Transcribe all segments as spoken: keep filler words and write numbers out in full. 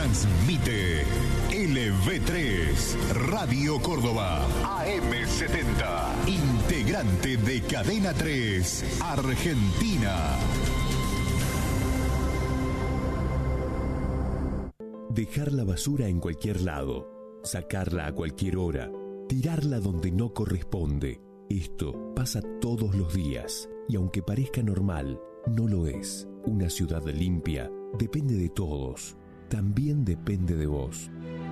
Transmite L V tres, Radio Córdoba, A M setenta, integrante de Cadena tres, Argentina. Dejar la basura en cualquier lado, sacarla a cualquier hora, tirarla donde no corresponde. Esto pasa todos los días y aunque parezca normal, no lo es. Una ciudad limpia depende de todos, también depende de vos.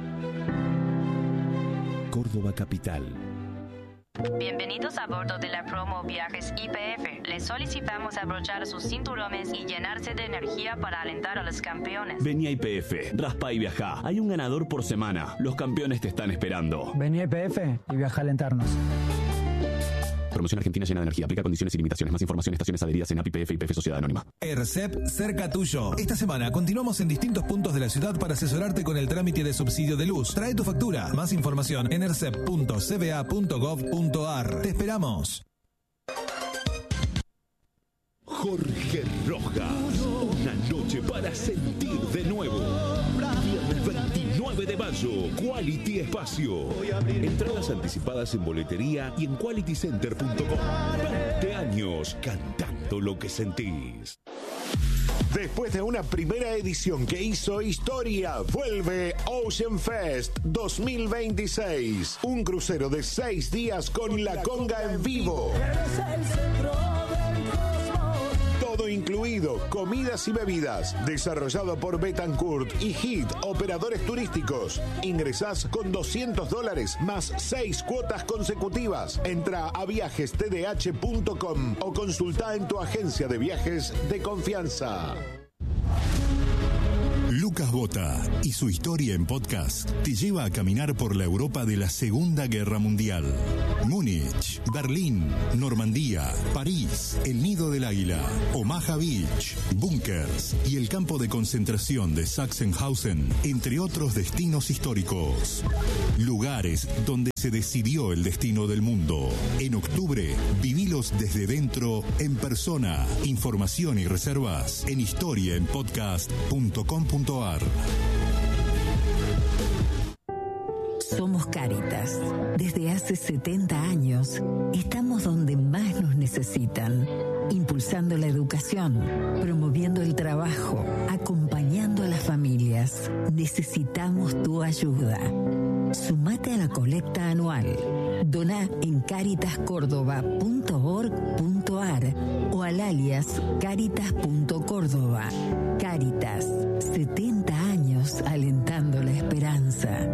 Córdoba Capital. Bienvenidos a bordo de la promo Viajes Y P F. Les solicitamos abrochar sus cinturones y llenarse de energía para alentar a los campeones. Vení a Y P F, raspa y viajá. Hay un ganador por semana. Los campeones te están esperando. Vení a Y P F y viaja a alentarnos. Promoción Argentina llena de energía. Aplica condiciones y limitaciones. Más información, estaciones adheridas en A P I P F y P F Sociedad Anónima. ERCEP cerca tuyo. Esta semana continuamos en distintos puntos de la ciudad para asesorarte con el trámite de subsidio de luz. Trae tu factura. Más información en ercep punto c b a punto gov punto a r. Te esperamos. Jorge Rojas, una noche para sentir de nuevo. Viernes veintinueve de mayo, Quality Espacio. Entradas anticipadas en boletería y en quality center punto com. veinte años cantando lo que sentís. Después de una primera edición que hizo historia, vuelve Ocean Fest dos mil veintiséis. Un crucero de seis días con la conga en vivo. Todo incluido, comidas y bebidas. Desarrollado por Betancourt y Hit, operadores turísticos. Ingresás con doscientos dólares más seis cuotas consecutivas. Entra a viajes t d h punto com o consulta en tu agencia de viajes de confianza. Lucas Bota y su historia en podcast te lleva a caminar por la Europa de la Segunda Guerra Mundial. Múnich, Berlín, Normandía, París, el Nido del Águila, Omaha Beach, búnkers y el campo de concentración de Sachsenhausen, entre otros destinos históricos. Lugares donde se decidió el destino del mundo. En octubre, vivilos desde dentro, en persona. Información y reservas en historia en podcast punto com punto a r. Somos Cáritas. Desde hace setenta años estamos donde más nos necesitan, impulsando la educación, promoviendo el trabajo, acompañando a las familias. Necesitamos tu ayuda. Sumate a la colecta anual. Doná en caritas córdoba punto org punto a r o al alias caritas punto córdoba. Cáritas, setenta años alentando la esperanza.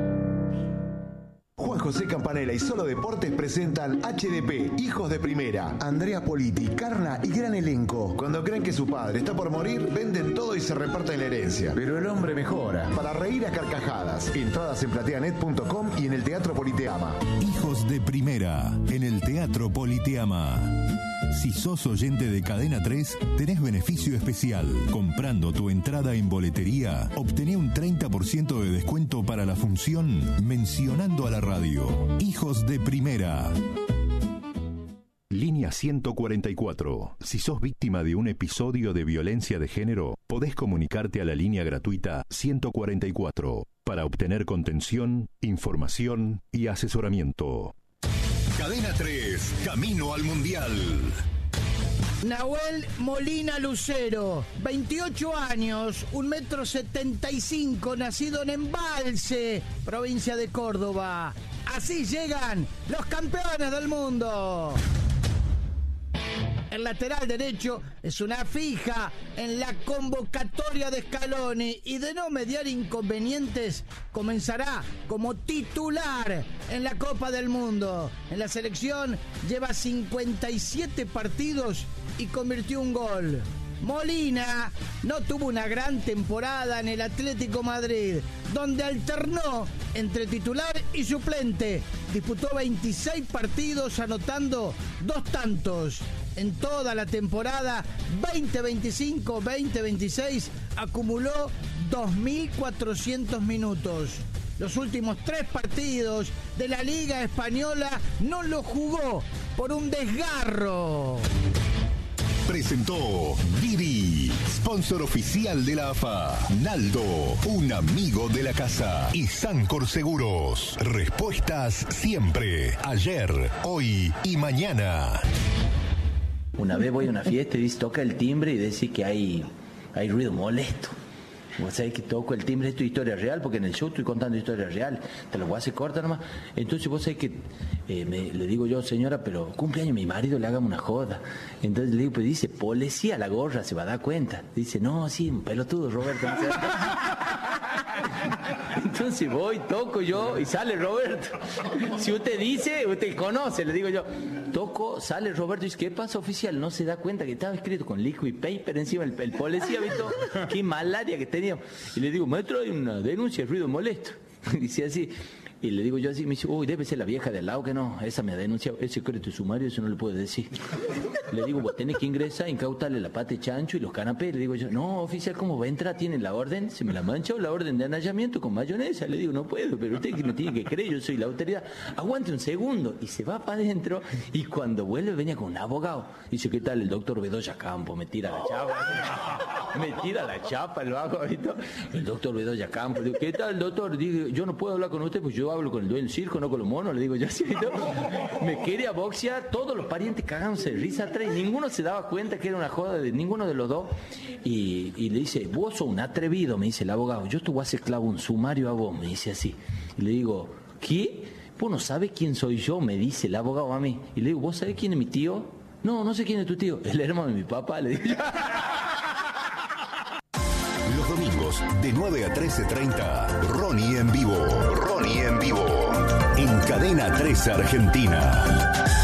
Juan José Campanella y Solo Deportes presentan H D P, Hijos de Primera. Andrea Politi, Carna y gran elenco. Cuando creen que su padre está por morir, venden todo y se reparten la herencia. Pero el hombre mejora. Para reír a carcajadas. Entradas en plateanet punto com y en el Teatro Politeama. Hijos de Primera, en el Teatro Politeama. Si sos oyente de Cadena tres, tenés beneficio especial. Comprando tu entrada en boletería, obtené un treinta por ciento de descuento para la función mencionando a la radio. Hijos de Primera. Línea ciento cuarenta y cuatro. Si sos víctima de un episodio de violencia de género, podés comunicarte a la línea gratuita ciento cuarenta y cuatro para obtener contención, información y asesoramiento. Cadena tres, camino al Mundial. Nahuel Molina Lucero, veintiocho años, un metro setenta y cinco, nacido en Embalse, provincia de Córdoba. Así llegan los campeones del mundo. El lateral derecho es una fija en la convocatoria de Scaloni y de no mediar inconvenientes comenzará como titular en la Copa del Mundo. En la selección lleva cincuenta y siete partidos y convirtió un gol. Molina no tuvo una gran temporada en el Atlético Madrid, donde alternó entre titular y suplente. Disputó veintiséis partidos anotando dos tantos. En toda la temporada veinte veinticinco veinte veintiséis acumuló dos mil cuatrocientos minutos. Los últimos tres partidos de la Liga Española no los jugó por un desgarro. Presentó Didi sponsor oficial de la A F A. Naldo, un amigo de la casa. Y Sancor Seguros. Respuestas siempre. Ayer, hoy y mañana. Una vez voy a una fiesta y dice, toca el timbre y dice que hay, hay ruido molesto. Vos sabés que toco el timbre, esto es historia real, porque en el show estoy contando historia real, te lo voy a hacer corta nomás. Entonces vos sabés que eh, me, le digo yo, señora, pero cumpleaños mi marido, le hagamos una joda. Entonces le digo, pues dice, policía la gorra, se va a dar cuenta. Dice, no, sí, un pelotudo, Roberto. Entonces voy, toco yo y sale Roberto. Si usted dice, usted conoce, le digo yo. Toco, sale Roberto y dice, ¿qué pasa, oficial? No se da cuenta que estaba escrito con liquid paper encima el, el policía, ¿visto? Qué malaria que tenía. Y le digo, maestro, hay una denuncia de ruido molesto. Dice así. Y le digo yo así, me dice, uy, debe ser la vieja de al lado, que no, esa me ha denunciado, es secreto sumario, eso no le puedo decir. Le digo, vos tenés que ingresar, incautarle la pata de chancho y los canapés. Le digo yo, no, oficial, ¿cómo va a entrar? ¿Tiene la orden? Se me la manchó la orden de anallamiento con mayonesa. Le digo, no puedo, pero usted que me tiene que creer, yo soy la autoridad. Aguante un segundo. Y se va para adentro, y cuando vuelve venía con un abogado. Dice, ¿qué tal el doctor Bedoya Campo? Me tira la chapa. Me tira la chapa el bajo, ¿visto? El doctor Bedoya Campo. Digo, ¿qué tal, doctor? Digo, yo no puedo hablar con usted, pues yo hablo con el dueño del circo, no con los monos, le digo yo así, ¿no? Me quería boxear, todos los parientes cagándose de risa atrás, y ninguno se daba cuenta que era una joda de ninguno de los dos, y, y le dice, vos sos un atrevido, me dice el abogado, yo te voy a hacer clavo un sumario a vos, me dice así, y le digo, ¿qué? ¿Vos no sabes quién soy yo? Me dice el abogado a mí, y le digo, ¿vos sabés quién es mi tío? No, no sé quién es tu tío, el hermano de mi papá, le digo yo. Los domingos de nueve a trece treinta, Ronnie en vivo. Ronnie en vivo. En Cadena tres Argentina.